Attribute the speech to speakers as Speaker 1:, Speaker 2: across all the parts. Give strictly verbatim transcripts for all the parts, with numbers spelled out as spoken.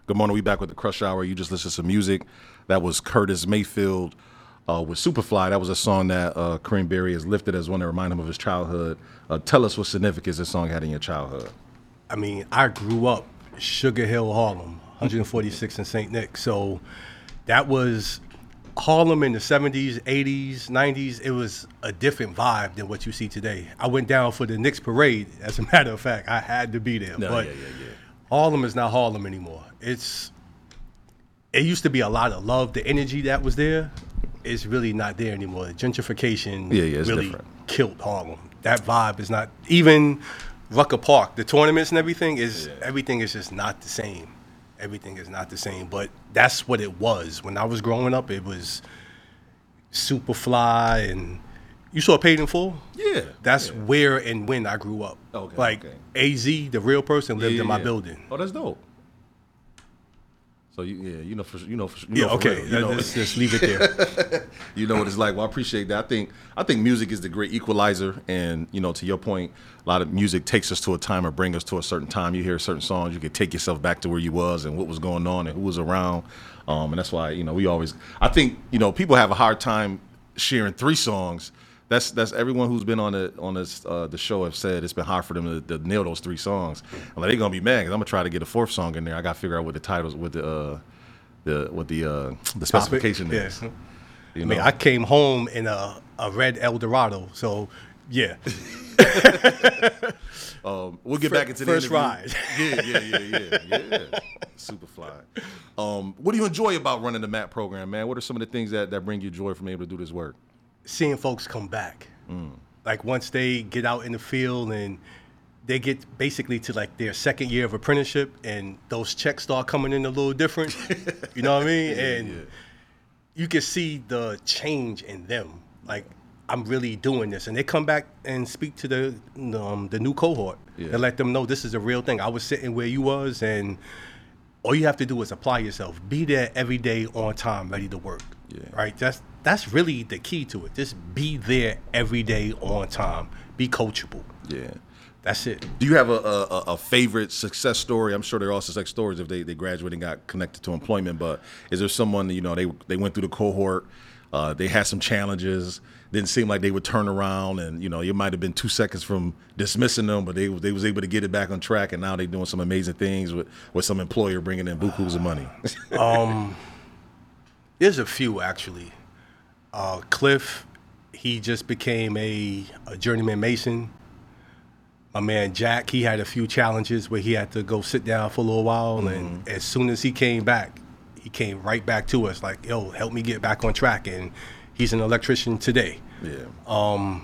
Speaker 1: Good morning. We back with the Crush Hour. You just listened to some music. That was Curtis Mayfield uh, with Superfly. That was a song that uh, Kareem Berry has lifted as one that remind him of his childhood. Uh, tell us what significance this song had in your childhood.
Speaker 2: I mean, I grew up Sugar Hill, Harlem, one forty-six in Saint Nick. So that was Harlem in the seventies, eighties, nineties. It was a different vibe than what you see today. I went down for the Knicks parade. As a matter of fact, I had to be there.
Speaker 1: No,
Speaker 2: but
Speaker 1: yeah, yeah, yeah.
Speaker 2: Harlem is not Harlem anymore. It's it used to be a lot of love. The energy that was there is really not there anymore. Gentrification
Speaker 1: yeah, yeah, it's
Speaker 2: really
Speaker 1: different.
Speaker 2: Killed Harlem. That vibe is not even Rucker Park. The tournaments and everything is
Speaker 1: Yeah.
Speaker 2: everything is just not the same. Everything is not the same. But that's what it was when I was growing up. It was Superfly, and you saw Paid in Full.
Speaker 1: Yeah,
Speaker 2: That's
Speaker 1: yeah.
Speaker 2: where and when I grew up.
Speaker 1: Okay,
Speaker 2: like
Speaker 1: okay.
Speaker 2: A Z, the real person, lived
Speaker 1: Yeah,
Speaker 2: in my
Speaker 1: yeah.
Speaker 2: building.
Speaker 1: Oh, that's dope. So you, yeah, you know, for you know, for, you
Speaker 2: Yeah,
Speaker 1: know for
Speaker 2: okay.
Speaker 1: real, you know.
Speaker 2: Let's just leave it there.
Speaker 1: You know what it's like. Well, I appreciate that. I think I think music is the great equalizer, and you know, to your point, a lot of music takes us to a time or bring us to a certain time. You hear certain songs, you can take yourself back to where you was and what was going on and who was around, um, and that's why you know we always. I think you know people have a hard time sharing three songs. That's that's everyone who's been on the on this uh, the show have said it's been hard for them to, to nail those three songs. I'm like, they're gonna be mad because I'm gonna try to get a fourth song in there. I gotta figure out what the titles, what the uh, the what the uh, the specification
Speaker 2: Yeah.
Speaker 1: is. You
Speaker 2: I mean,
Speaker 1: know?
Speaker 2: I came home in a, a red Eldorado, so yeah.
Speaker 1: Um, we'll get
Speaker 2: Fir-
Speaker 1: back into the
Speaker 2: first
Speaker 1: interview.
Speaker 2: ride.
Speaker 1: Yeah, yeah, yeah, yeah, yeah. Superfly. Um, what do you enjoy about running the M A P program, man? What are some of the things that, that bring you joy from able to do this work?
Speaker 2: Seeing folks come back.
Speaker 1: Mm.
Speaker 2: Like once they get out in the field and they get basically to like their second year of apprenticeship and those checks start coming in a little different. You know what I mean?
Speaker 1: Yeah,
Speaker 2: and
Speaker 1: yeah.
Speaker 2: you can see the change in them. Like, I'm really doing this. And they come back and speak to the um, the new cohort
Speaker 1: Yeah.
Speaker 2: and let them know this is a real thing. I was sitting where you was, and all you have to do is apply yourself. Be there every day on time, ready to work.
Speaker 1: Yeah.
Speaker 2: Right? That's that's really the key to it. Just be there every day on time. Be coachable.
Speaker 1: Yeah.
Speaker 2: That's it.
Speaker 1: Do you have a, a, a favorite success story? I'm sure they're all success stories if they, they graduated and got connected to employment, but is there someone, you know, they they went through the cohort, uh, they had some challenges, didn't seem like they would turn around, and, you know, you might have been two seconds from dismissing them, but they they was able to get it back on track, and now they're doing some amazing things with, with some employer bringing in bukus of money.
Speaker 2: Um, there's a few, actually. Uh, Cliff, he just became a, a journeyman mason. My man Jack, he had a few challenges where he had to go sit down for a little while,
Speaker 1: Mm-hmm.
Speaker 2: and as soon as he came back, he came right back to us like, yo, help me get back on track, and he's an electrician today.
Speaker 1: Yeah.
Speaker 2: Um,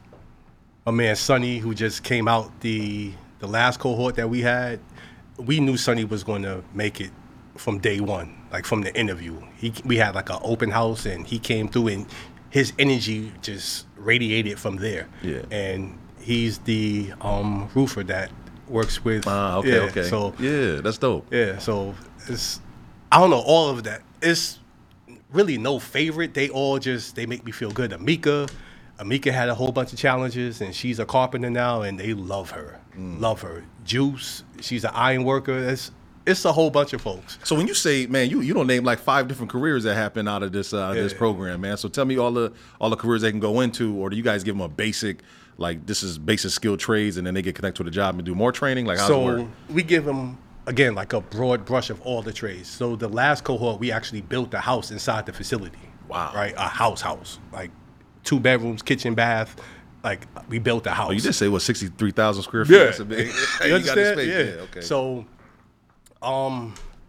Speaker 2: my man Sonny, who just came out the the last cohort that we had, we knew Sonny was going to make it from day one, like from the interview. He we had like an open house, and he came through, and his energy just radiated from there.
Speaker 1: Yeah.
Speaker 2: And he's the um, roofer that works with.
Speaker 1: Ah, okay,
Speaker 2: yeah,
Speaker 1: okay.
Speaker 2: So
Speaker 1: yeah, that's dope.
Speaker 2: yeah, so it's I don't know all of that. It's really no favorite. They all just they make me feel good. Amika, Amika had a whole bunch of challenges, and she's a carpenter now, and they love her,
Speaker 1: Mm.
Speaker 2: love her. Juice, she's an iron worker. It's it's a whole bunch of folks.
Speaker 1: So when you say, man, you you don't name like five different careers that happen out of this uh, out of this
Speaker 2: Yeah.
Speaker 1: program, man. So tell me all the all the careers they can go into, or do you guys give them a basic, like this is basic skilled trades, and then they get connected to the job and do more training? Like how's it work?
Speaker 2: So we give them again like a broad brush of all the trades. So the last cohort, we actually built a house inside the facility.
Speaker 1: Wow.
Speaker 2: Right, a house house like two bedrooms, kitchen, bath. Like we built a house.
Speaker 1: Oh, you did say what sixty three thousand square feet?
Speaker 2: Yeah.
Speaker 1: That's a big.
Speaker 2: You
Speaker 1: got the
Speaker 2: understand?
Speaker 1: space.
Speaker 2: Yeah.
Speaker 1: Okay.
Speaker 2: So, um,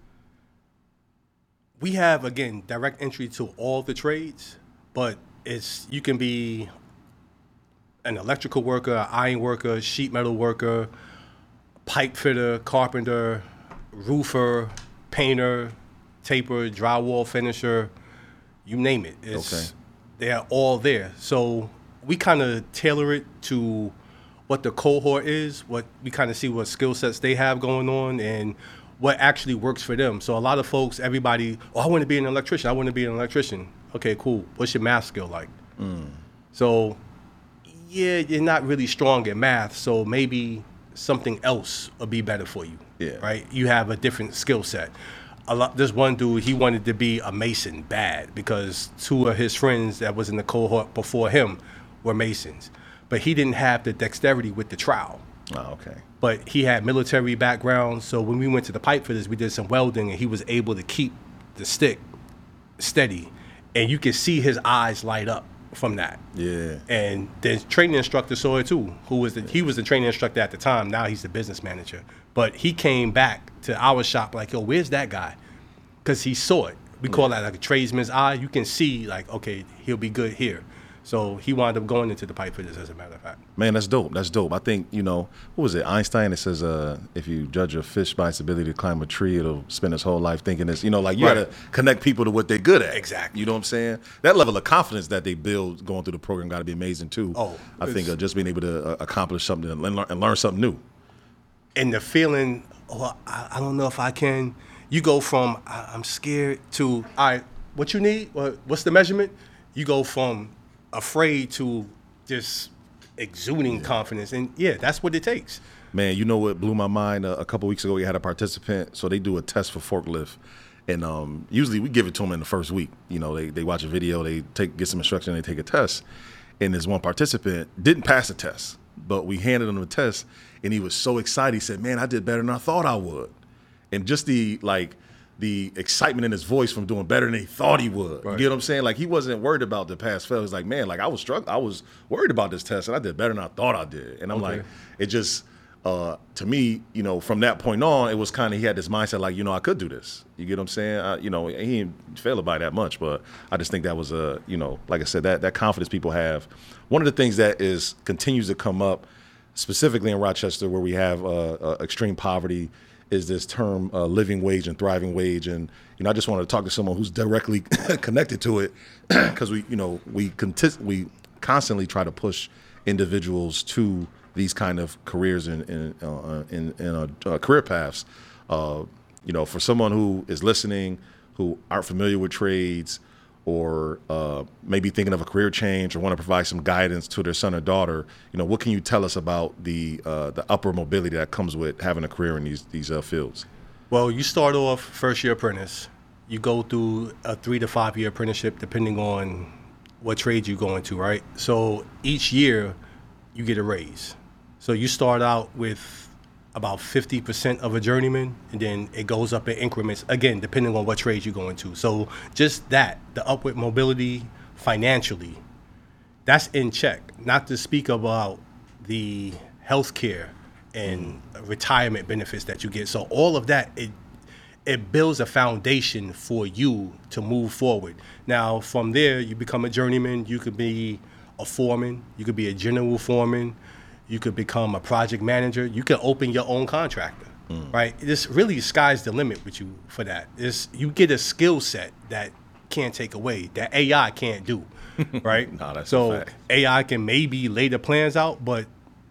Speaker 2: we have again direct entry to all the trades, but it's you can be an electrical worker, an iron worker, sheet metal worker, pipe fitter, carpenter, roofer, painter, taper, drywall finisher, you name it. It's,
Speaker 1: Okay.
Speaker 2: They're all there. So we kind of tailor it to what the cohort is, what we kind of see what skill sets they have going on, and what actually works for them. So a lot of folks, everybody, oh, I want to be an electrician. I want to be an electrician. Okay, cool. What's your math skill like?
Speaker 1: Mm.
Speaker 2: So, yeah, you're not really strong at math, so maybe something else will be better for you.
Speaker 1: Yeah.
Speaker 2: Right? You have a different skill set. a lot. This one dude, he wanted to be a mason bad because two of his friends that was in the cohort before him were masons, but he didn't have the dexterity with the trowel.
Speaker 1: Oh, okay.
Speaker 2: But he had military background, so when we went to the pipe fitters, we did some welding, and he was able to keep the stick steady, and you could see his eyes light up from that.
Speaker 1: Yeah.
Speaker 2: And the training instructor saw it too. Who was the he was the training instructor at the time. Now he's the business manager. But he came back to our shop like, yo, where's that guy? Because he saw it. We call that like a tradesman's eye. You can see like, okay, he'll be good here. So he wound up going into the pipe fitters, as a matter of fact.
Speaker 1: Man, that's dope. That's dope. I think, you know, what was it? Einstein, it says, uh, if you judge a fish by its ability to climb a tree, it'll spend its whole life thinking this. You know, like you
Speaker 2: Right.
Speaker 1: got to connect people to what they're good at.
Speaker 2: Exactly.
Speaker 1: You know what I'm saying? That level of confidence that they build going through the program got to be amazing, too.
Speaker 2: Oh,
Speaker 1: I think
Speaker 2: it's-
Speaker 1: uh, just being able to uh, accomplish something and learn, and learn something new.
Speaker 2: And the feeling, oh, I, I don't know if I can. You go from I, I'm scared to, all right, what you need? What, what's the measurement? You go from afraid to just exuding confidence, and yeah, that's what it takes.
Speaker 1: Man, you know what blew my mind? Uh, a couple weeks ago, we had a participant. So they do a test for forklift, and um, usually we give it to them in the first week. You know, they they watch a video, they take get some instruction, they take a test. And this one participant didn't pass the test, but we handed him a test, and he was so excited. He said, "Man, I did better than I thought I would," and just the like. the excitement in his voice from doing better than he thought he would.
Speaker 2: Right.
Speaker 1: You get what I'm saying? Like, he wasn't worried about the pass fail. He's like, man, like I was struck. I was worried about this test, and I did better than I thought I did. And I'm
Speaker 2: Okay.
Speaker 1: like, it just, uh, to me, you know, from that point on, it was kind of, he had this mindset like, you know, I could do this. You get what I'm saying? I, you know, he didn't fail by that much, but I just think that was a, you know, like I said, that that confidence people have. One of the things that is continues to come up, specifically in Rochester, where we have uh, uh, extreme poverty, is this term uh, living wage and thriving wage. And, you know, I just wanted to talk to someone who's directly connected to it, because we, you know, we conti- we constantly try to push individuals to these kind of careers in in uh, in, in uh, uh, career paths. Uh, you know, for someone who is listening, who aren't familiar with trades, or uh, maybe thinking of a career change, or want to provide some guidance to their son or daughter, you know, what can you tell us about the uh, the upper mobility that comes with having a career in these these uh, fields?
Speaker 2: Well, you start off first year apprentice. You go through a three to five year apprenticeship, depending on what trade you go into, right? So each year you get a raise. So you start out with about fifty percent of a journeyman, and then it goes up in increments, again, depending on what trade you go into. So just that, the upward mobility financially, that's in check. Not to speak about the health care and retirement benefits that you get. So all of that, it it builds a foundation for you to move forward. Now, from there, you become a journeyman. You could be a foreman. You could be a general foreman. You could become a project manager. You can open your own contractor, mm. right? This really sky's the limit with you for that. It's, you get a skill set that can't take away, that A I can't do, right?
Speaker 1: No, that's
Speaker 2: so
Speaker 1: a fact.
Speaker 2: A I can maybe lay the plans out, but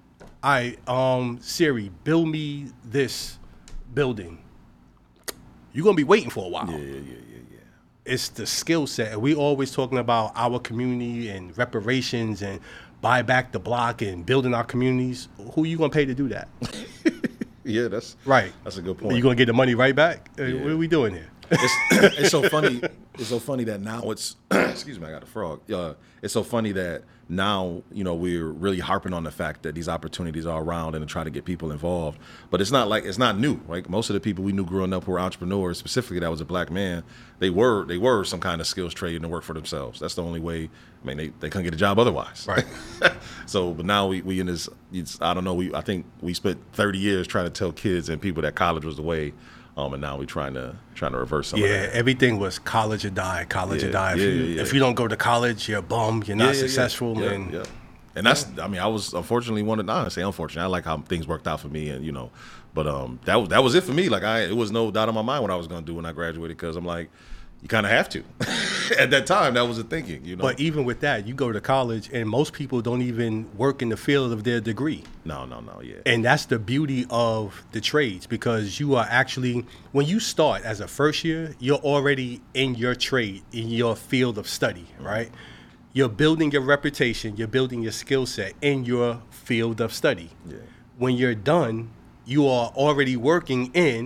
Speaker 2: I, um, Siri, build me this building. You're gonna be waiting for a while.
Speaker 1: Yeah, yeah, yeah, yeah, yeah.
Speaker 2: It's the skill set. And we always talking about our community and reparations and buy back the block and building our communities. Who you gonna pay to do that?
Speaker 1: Yeah, that's
Speaker 2: Right.
Speaker 1: That's a good
Speaker 2: Are
Speaker 1: point.
Speaker 2: you gonna get the money right back? Uh,
Speaker 1: Yeah.
Speaker 2: What are we doing here?
Speaker 1: It's, it's so funny. It's so funny that now it's. Excuse me, I got a frog. Uh, it's so funny that now, you know, we're really harping on the fact that these opportunities are around and to try to get people involved. But it's not like it's not new. Like most of the people we knew growing up who were entrepreneurs, specifically that was a black man, they were they were some kind of skills trade and work for themselves. That's the only way. I mean, they, they couldn't get a job otherwise.
Speaker 2: Right.
Speaker 1: So, but now we, we in this. It's, I don't know. We I think we spent thirty years trying to tell kids and people that college was the way. Um, and now we're trying to trying to reverse some
Speaker 2: Yeah,
Speaker 1: of that.
Speaker 2: everything was college or die, college
Speaker 1: Yeah,
Speaker 2: or die. If,
Speaker 1: yeah,
Speaker 2: you,
Speaker 1: yeah, yeah.
Speaker 2: if you don't go to college, you're a bum. You're not
Speaker 1: Yeah, yeah, yeah.
Speaker 2: successful.
Speaker 1: Yeah,
Speaker 2: and
Speaker 1: yeah. And that's, I mean, I was unfortunately one of, not to say unfortunately, I like how things worked out for me, and you know, but um, that was that was it for me. Like I, it was no doubt in my mind what I was going to do when I graduated, because I'm like, you kind of have to. At that time, that was the thinking, you know.
Speaker 2: But even with that, you go to college, and most people don't even work in the field of their degree.
Speaker 1: no, no, no, yeah,
Speaker 2: And that's the beauty of the trades, because you are actually, when you start as a first year, you're already in your trade, in your field of study, right? You're building your reputation, you're building your skill set in your field of study.
Speaker 1: Yeah.
Speaker 2: When you're done, you are already working in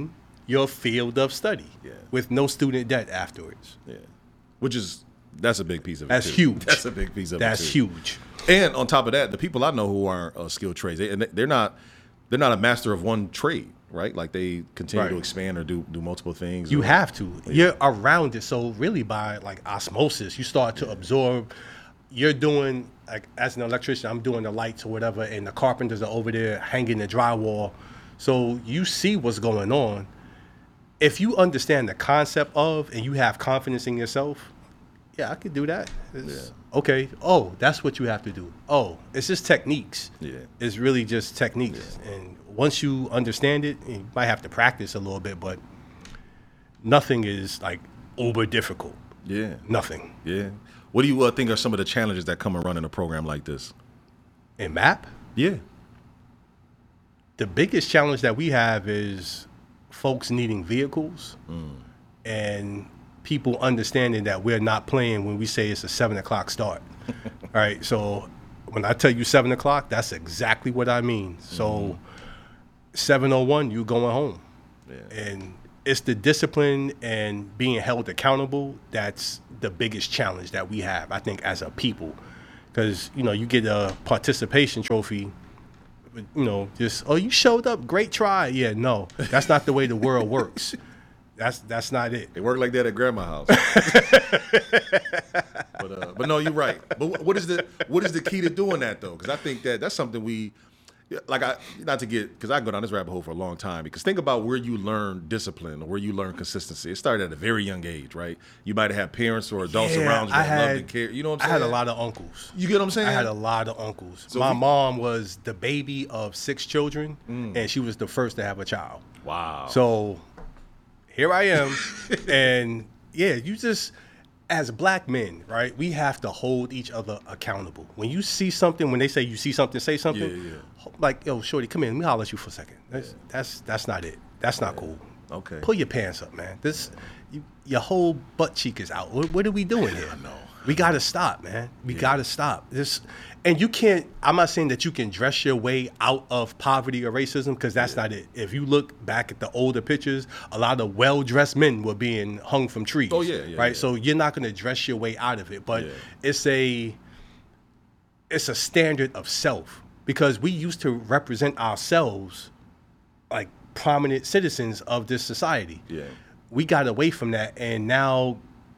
Speaker 2: your field of study
Speaker 1: Yeah.
Speaker 2: with no student debt afterwards.
Speaker 1: Yeah, which is that's a big piece of it.
Speaker 2: That's
Speaker 1: too.
Speaker 2: huge.
Speaker 1: That's a big piece of
Speaker 2: That's
Speaker 1: it. Too.
Speaker 2: huge.
Speaker 1: And on top of that, the people I know who aren't uh, skilled trades, they, and they're not they're not a master of one trade, right? Like they continue
Speaker 2: Right.
Speaker 1: to expand or do do multiple things.
Speaker 2: You
Speaker 1: or,
Speaker 2: have to. You're around it. So really by like osmosis, you start to absorb. You're doing, like as an electrician, I'm doing the lights or whatever, and the carpenters are over there hanging the drywall. So you see what's going on. If you understand the concept of and you have confidence in yourself, yeah, I could do that. It's, okay. Oh, that's what you have to do. Oh, it's just techniques.
Speaker 1: Yeah.
Speaker 2: It's really just techniques. And once you understand it, you might have to practice a little bit, but nothing is like uber difficult.
Speaker 1: Yeah.
Speaker 2: Nothing.
Speaker 1: Yeah. What do you uh, think are some of the challenges that come and run in a program like this?
Speaker 2: In M A P,
Speaker 1: Yeah.
Speaker 2: the biggest challenge that we have is folks needing vehicles and people understanding that we're not playing when we say it's a seven o'clock start. All right. So when I tell you seven o'clock, that's exactly what I mean. So seven oh one, you going home.
Speaker 1: Yeah.
Speaker 2: And it's the discipline and being held accountable that's the biggest challenge that we have, I think, as a people. Because, you know, you get a participation trophy, but, you know, just, oh, you showed up, great try. Yeah, no, that's not the way the world works. That's that's not it.
Speaker 1: It worked like that at grandma's house. but uh, but no, you're right. But what is the what is the key to doing that though? Because I think that that's something we like. I not to get because I go down this rabbit hole for a long time. Because think about where you learn discipline or where you learn consistency. It started at a very young age, right? You might have parents or adults
Speaker 2: Yeah,
Speaker 1: around you
Speaker 2: I
Speaker 1: that
Speaker 2: had-
Speaker 1: love and care. You know what I'm
Speaker 2: I
Speaker 1: saying?
Speaker 2: had a lot of uncles.
Speaker 1: You get what I'm saying?
Speaker 2: I had a lot of uncles.
Speaker 1: So
Speaker 2: My
Speaker 1: we-
Speaker 2: mom was the baby of six children, and she was the first to have a child.
Speaker 1: Wow.
Speaker 2: So here I am, and yeah, you just, as black men, right, we have to hold each other accountable. When you see something, when they say you see something, say something,
Speaker 1: Yeah, yeah.
Speaker 2: ho- like, yo, shorty, come in, let me holler at you for a second. That's that's, that's not it. That's not cool.
Speaker 1: Okay.
Speaker 2: Pull your pants up, man. This, you, your whole butt cheek is out. What, what are we doing here?
Speaker 1: know.
Speaker 2: We got to stop, man. We got to stop. This, and you can't, I'm not saying that you can dress your way out of poverty or racism, because that's not it. If you look back at the older pictures, a lot of well-dressed men were being hung from trees.
Speaker 1: Oh, yeah, yeah,
Speaker 2: right?
Speaker 1: yeah.
Speaker 2: So you're not going to dress your way out of it, but
Speaker 1: Yeah.
Speaker 2: it's a, it's a standard of self, because we used to represent ourselves like prominent citizens of this society.
Speaker 1: Yeah.
Speaker 2: We got away from that, and now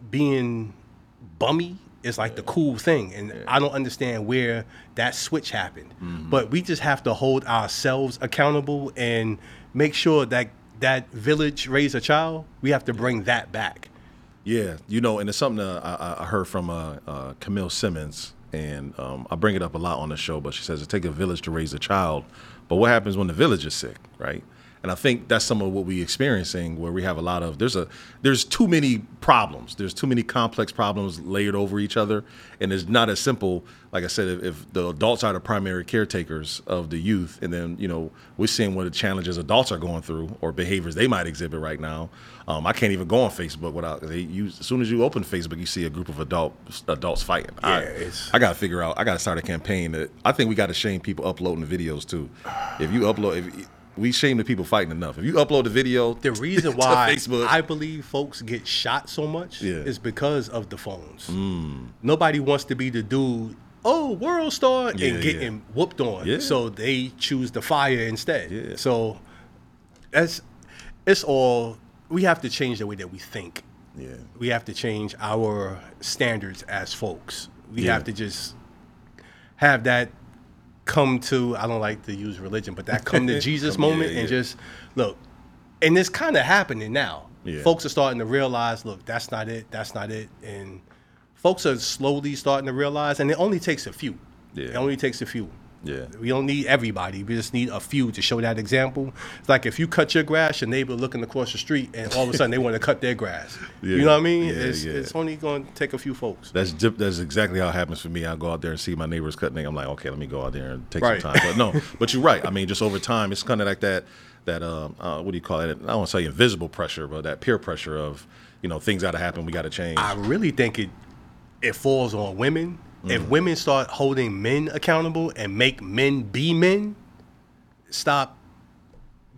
Speaker 2: being bummy is like the cool thing, and I don't understand where that switch happened. But we just have to hold ourselves accountable and make sure that that village raised a child. We have to bring that back.
Speaker 1: Yeah, you know, and it's something uh, I, I heard from uh, uh, Camille Simmons, and um, I bring it up a lot on the show, but she says it takes a village to raise a child, but what happens when the village is sick, right? And I think that's some of what we're experiencing, where we have a lot of, there's a there's too many problems. There's too many complex problems layered over each other. And it's not as simple, like I said, if, if the adults are the primary caretakers of the youth, and then, you know, we're seeing what the challenges adults are going through or behaviors they might exhibit right now. Um, I can't even go on Facebook without, they use, as soon as you open Facebook, you see a group of adult adults fighting.
Speaker 2: Yeah,
Speaker 1: I,
Speaker 2: it's-
Speaker 1: I got to figure out, I got to start a campaign that, I think we got to shame people uploading the videos too. If you upload, if we shame the people fighting enough. If you upload the video,
Speaker 2: The reason
Speaker 1: to
Speaker 2: why
Speaker 1: Facebook,
Speaker 2: I believe folks get shot so much
Speaker 1: Yeah.
Speaker 2: is because of the phones. Nobody wants to be the dude, oh, world star,
Speaker 1: Yeah,
Speaker 2: and getting
Speaker 1: yeah.
Speaker 2: whooped on.
Speaker 1: Yeah.
Speaker 2: So they choose the fire instead.
Speaker 1: Yeah.
Speaker 2: So that's, it's all, we have to change the way that we think.
Speaker 1: yeah,
Speaker 2: We have to change our standards as folks. We
Speaker 1: Yeah.
Speaker 2: have to just have that come to, I don't like to use religion, but that come to Jesus
Speaker 1: Come- yeah,
Speaker 2: moment
Speaker 1: yeah.
Speaker 2: and just look. And it's kind of happening now.
Speaker 1: Yeah.
Speaker 2: Folks are starting to realize, look, that's not it, that's not it. And folks are slowly starting to realize, and it only takes a few.
Speaker 1: Yeah.
Speaker 2: It only takes a few.
Speaker 1: yeah,
Speaker 2: We don't need everybody. We just need a few to show that example. It's like if you cut your grass, your neighbor looking across the street, and all of a sudden they want to cut their grass.
Speaker 1: Yeah.
Speaker 2: You know what I mean?
Speaker 1: Yeah,
Speaker 2: it's,
Speaker 1: yeah.
Speaker 2: it's only going to take a few folks.
Speaker 1: That's dip- that's exactly how it happens for me. I go out there and see my neighbors cutting. I'm like, okay, let me go out there and take
Speaker 2: Right.
Speaker 1: some time. But no, but you're right. I mean, just over time, it's kind of like that. That um, uh, what do you call it? I don't want to say invisible pressure, but that peer pressure of, you know, things got to happen. We got to change.
Speaker 2: I really think it it falls on women.
Speaker 1: Mm-hmm.
Speaker 2: If women start holding men accountable and make men be men, stop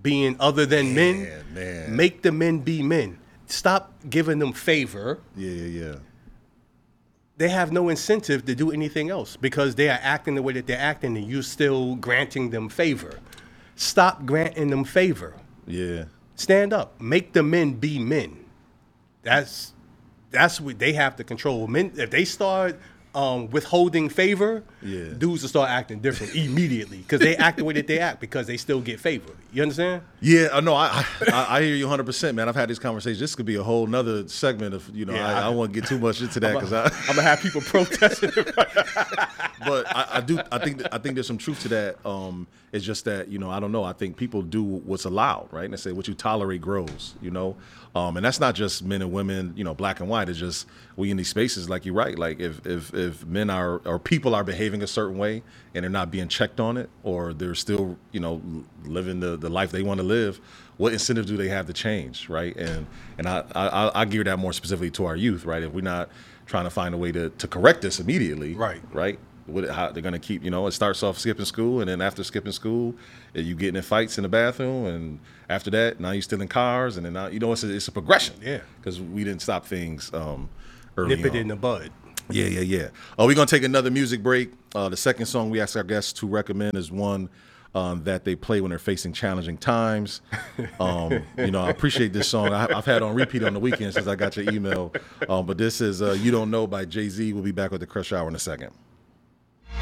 Speaker 2: being other than men.
Speaker 1: Man, man.
Speaker 2: Make the men be men. Stop giving them favor.
Speaker 1: Yeah, yeah, yeah.
Speaker 2: They have no incentive to do anything else because they are acting the way that they're acting and you're still granting them favor. Stop granting them favor.
Speaker 1: Yeah.
Speaker 2: Stand up. Make the men be men. That's that's what they have to control. Men, if they start um, withholding favor,
Speaker 1: Yeah.
Speaker 2: dudes will start acting different immediately because they act the way that they act because they still get favor. You understand?
Speaker 1: Yeah, I know. I, I I hear you one hundred percent, man. I've had these conversations. This could be a whole nother segment of, you know,
Speaker 2: Yeah,
Speaker 1: I, I,
Speaker 2: I-
Speaker 1: won't get too much into that because I.
Speaker 2: I'm gonna have people protesting.
Speaker 1: But I, I do. I think. I think there's some truth to that. Um, it's just that, you know, I don't know. I think people do what's allowed, right? And they say what you tolerate grows. You know, um, and that's not just men and women. You know, black and white. It's just we in these spaces, like you're right. Like if if if men are or people are behaving a certain way and they're not being checked on it, or they're still, you know, living the the life they want to live, what incentive do they have to change, right? And and I I, I gear that more specifically to our youth, right? If we're not trying to find a way to to correct this immediately,
Speaker 2: Right.
Speaker 1: right? What, how they're gonna keep, you know, it starts off skipping school, and then after skipping school, eh, you getting in fights in the bathroom, and after that, now you stealing cars, and then now, you know, it's a, it's a progression.
Speaker 2: Yeah.
Speaker 1: because we didn't stop things um, early
Speaker 2: Nip it
Speaker 1: on.
Speaker 2: in the bud.
Speaker 1: Yeah, yeah, yeah. Uh, we're gonna take another music break. Uh, the second song we ask our guests to recommend is one um, that they play when they're facing challenging times. Um, you know, I appreciate this song. I, I've had on repeat on the weekend since I got your email. Um, but this is uh, "You Don't Know" by Jay-Z. We'll be back with the Crush Hour in a second.